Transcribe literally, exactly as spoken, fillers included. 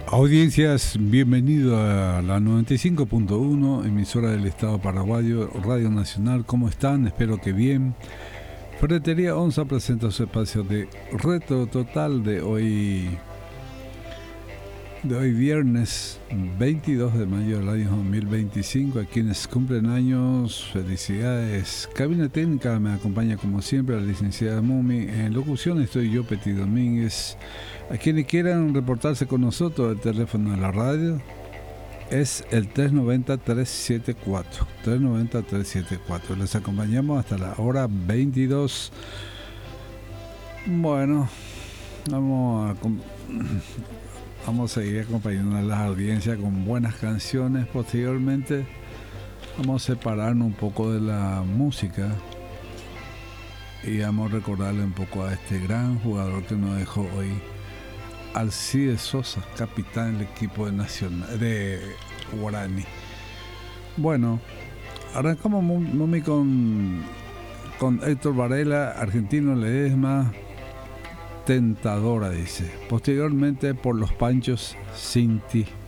Audiencias, bienvenido a la noventa y cinco punto uno, emisora del Estado Paraguayo, Radio Nacional. ¿Cómo están? Espero que bien. Ferretería Onza presenta su espacio de Retro Total de hoy, de hoy viernes veintidós de mayo del año dos mil veinticinco. A quienes cumplen años, felicidades. Cabina técnica me acompaña como siempre la licenciada Mumi. En locución estoy yo, Petit Domínguez. A quienes quieran reportarse con nosotros, el teléfono de la radio es el tres noventa, tres setenta y cuatro. tres noventa, tres setenta y cuatro. Les acompañamos hasta la hora veintidós. Bueno, vamos a, vamos a seguir acompañando a las audiencias con buenas canciones. Posteriormente vamos a separarnos un poco de la música y vamos a recordarle un poco a este gran jugador que nos dejó hoy, Alcides Sosa, capitán del equipo de, nacional, de Guaraní. Bueno, arrancamos Mumi con, con Héctor Varela, Argentino Ledesma, Tentadora, dice. Posteriormente por Los Panchos, Sin Ti.